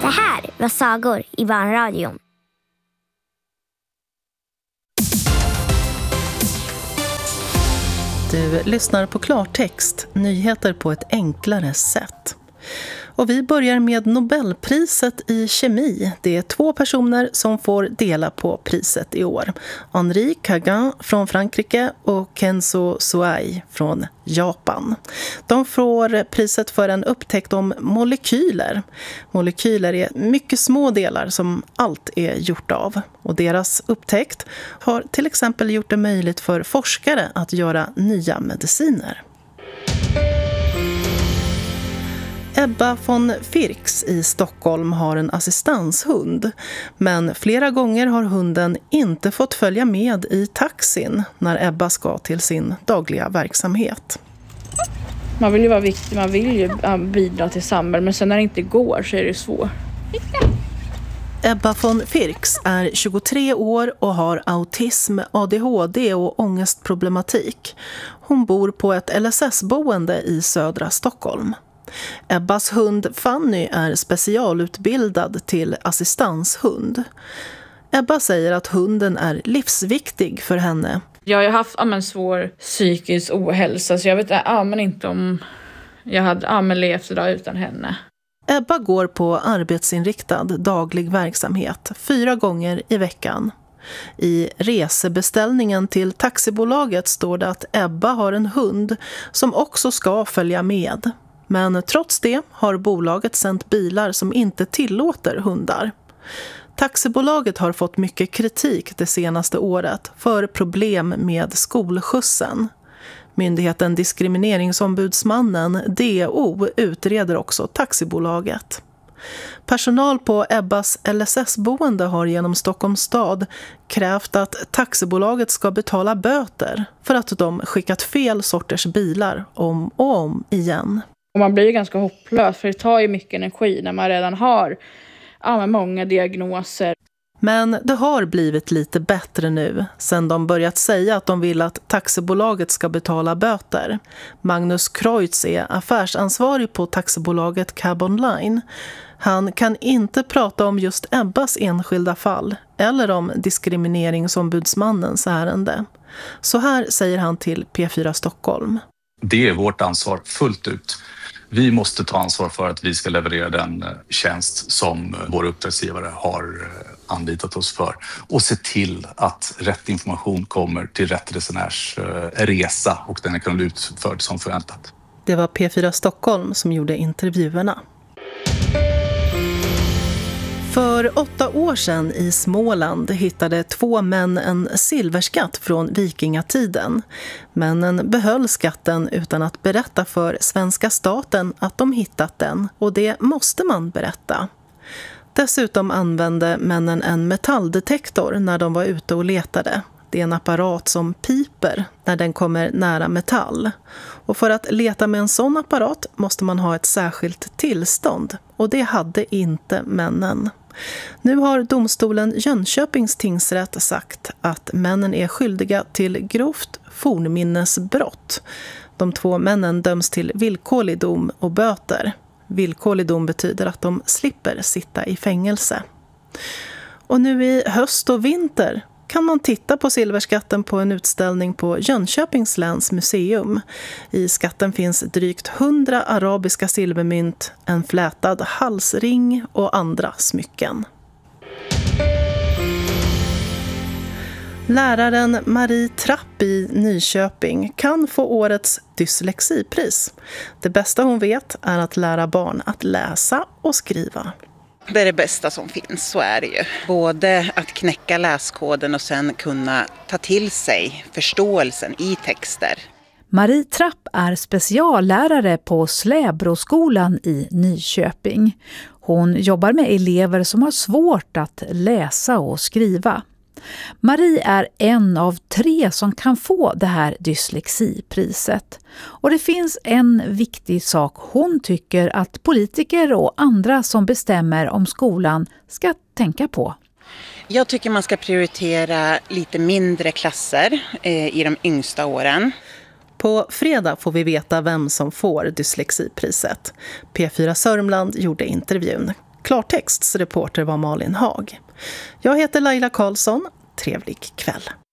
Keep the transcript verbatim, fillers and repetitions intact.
Det här var Sagor i Barnradion. Du lyssnar på klartext, nyheter på ett enklare sätt. Och vi börjar med Nobelpriset i kemi. Det är två personer som får dela på priset i år. Henri Cagin från Frankrike och Kenzo Suai från Japan. De får priset för en upptäckt om molekyler. Molekyler är mycket små delar som allt är gjort av. Och deras upptäckt har till exempel gjort det möjligt för forskare att göra nya mediciner. Ebba von Firks i Stockholm har en assistanshund, men flera gånger har hunden inte fått följa med i taxin när Ebba ska till sin dagliga verksamhet. Man vill ju vara viktig, man vill ju bidra till samhället, men sen när det inte går så är det svårt. Ebba von Firks är tjugotre år och har autism, A D H D och ångestproblematik. Hon bor på ett L S S-boende i södra Stockholm. Ebbas hund Fanny är specialutbildad till assistanshund. Ebba säger att hunden är livsviktig för henne. Jag har haft ja, men, svår psykisk ohälsa, så jag vet ja, men inte om jag hade ja, men, levt idag utan henne. Ebba går på arbetsinriktad daglig verksamhet fyra gånger i veckan. I resebeställningen till taxibolaget står det att Ebba har en hund som också ska följa med. Men trots det har bolaget sänt bilar som inte tillåter hundar. Taxibolaget har fått mycket kritik det senaste året för problem med skolskjutsen. Myndigheten Diskrimineringsombudsmannen D O utreder också taxibolaget. Personal på Ebbas L S S-boende har genom Stockholms stad krävt att taxibolaget ska betala böter för att de skickat fel sorters bilar om och om igen. Och man blir ju ganska hopplös, för det tar ju mycket energi när man redan har ja, många diagnoser. Men det har blivit lite bättre nu sedan de börjat säga att de vill att taxibolaget ska betala böter. Magnus Kreutz är affärsansvarig på taxibolaget Cab Online. Han kan inte prata om just Ebbas enskilda fall eller om diskrimineringsombudsmannens ärende. Så här säger han till P fyra Stockholm. Det är vårt ansvar fullt ut. Vi måste ta ansvar för att vi ska leverera den tjänst som våra uppdragsgivare har anlitat oss för och se till att rätt information kommer till rätt resenärs resa och den kan bli utförd som förväntat. Det var P fyra Stockholm som gjorde intervjuerna. För åtta år sedan i Småland hittade två män en silverskatt från vikingatiden. Männen behöll skatten utan att berätta för svenska staten att de hittat den, och det måste man berätta. Dessutom använde männen en metalldetektor när de var ute och letade. Det är en apparat som piper när den kommer nära metall. Och för att leta med en sån apparat måste man ha ett särskilt tillstånd, och det hade inte männen. Nu har domstolen Jönköpings tingsrätt sagt att männen är skyldiga till grovt fornminnesbrott. De två männen döms till villkorlig dom och böter. Villkorlig dom betyder att de slipper sitta i fängelse. Och nu i höst och vinter kan man titta på silverskatten på en utställning på Jönköpings läns museum. I skatten finns drygt hundra arabiska silvermynt, en flätad halsring och andra smycken. Läraren Marie Trapp i Nyköping kan få årets dyslexipris. Det bästa hon vet är att lära barn att läsa och skriva. Det är det bästa som finns, så är det ju. Både att knäcka läskoden och sen kunna ta till sig förståelsen i texter. Marie Trapp är speciallärare på Släbroskolan i Nyköping. Hon jobbar med elever som har svårt att läsa och skriva. Marie är en av tre som kan få det här dyslexipriset. Och det finns en viktig sak hon tycker att politiker och andra som bestämmer om skolan ska tänka på. Jag tycker man ska prioritera lite mindre klasser eh, i de yngsta åren. På fredag får vi veta vem som får dyslexipriset. P fyra Sörmland gjorde intervjun. Klartexts reporter var Malin Hag. Jag heter Laila Karlsson. Trevlig kväll.